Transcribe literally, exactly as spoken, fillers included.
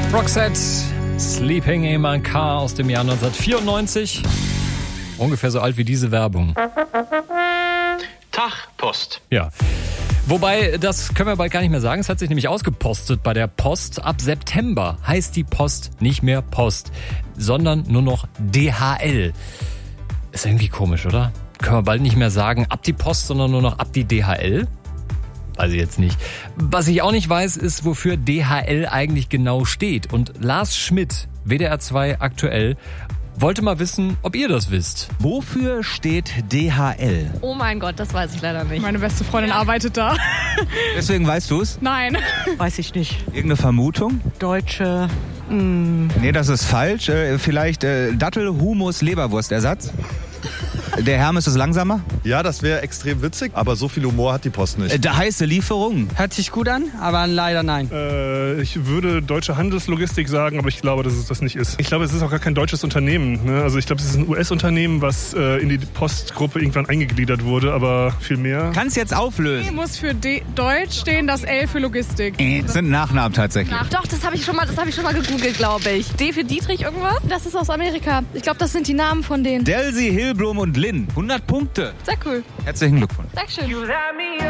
Roxette, Sleeping in my Car aus dem Jahr neunzehnhundertvierundneunzig. Ungefähr so alt wie diese Werbung. Tag, Post. Ja. Wobei, das können wir bald gar nicht mehr sagen. Es hat sich nämlich ausgepostet bei der Post. Ab September heißt die Post nicht mehr Post, sondern nur noch D H L. Ist irgendwie komisch, oder? Können wir bald nicht mehr sagen, ab die Post, sondern nur noch ab die D H L? Weiß ich jetzt nicht. Was ich auch nicht weiß, ist, wofür D H L eigentlich genau steht. Und Lars Schmidt, W D R zwei aktuell, wollte mal wissen, ob ihr das wisst. Wofür steht D H L? Oh mein Gott, das weiß ich leider nicht. Meine beste Freundin arbeitet da. Deswegen weißt du es? Nein. Weiß ich nicht. Irgendeine Vermutung? Deutsche. Mh. Nee, das ist falsch. Äh, vielleicht äh, Dattel, Humus, Leberwurstersatz? Der Hermes ist langsamer? Ja, das wäre extrem witzig, aber so viel Humor hat die Post nicht. Äh, der heiße Lieferung. Hört sich gut an, aber leider nein. Äh, ich würde deutsche Handelslogistik sagen, aber ich glaube, dass es das nicht ist. Ich glaube, es ist auch gar kein deutsches Unternehmen. Ne? Also ich glaube, es ist ein U S-Unternehmen, was äh, in die Postgruppe irgendwann eingegliedert wurde, aber viel mehr. Kannst jetzt D auflösen. muss für D- Deutsch stehen, das L für Logistik. Äh, das sind Nachnamen tatsächlich. Ach, doch, das habe ich schon mal, das habe ich schon mal gegoogelt, glaube ich. D für Dietrich irgendwas? Das ist aus Amerika. Ich glaube, das sind die Namen von denen. Delsi, Hilblum und Lynn. hundert Punkte. Sehr cool. Herzlichen Glückwunsch. Dankeschön.